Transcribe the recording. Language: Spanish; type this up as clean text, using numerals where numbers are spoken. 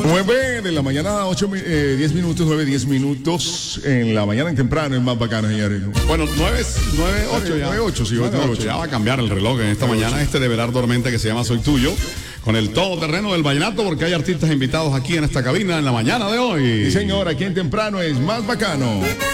9 de la mañana, 10 minutos, 9, 10 minutos en la mañana en temprano, es más bacano, señores. Bueno, 9:08 ya. 9:08, sí, 9:08. Ya va a cambiar el reloj en esta mañana, de Berardo Armenta, que se llama Soy Tuyo, con el todoterreno del vallenato, porque hay artistas invitados aquí en esta cabina en la mañana de hoy. Sí, señor, aquí en temprano es más bacano.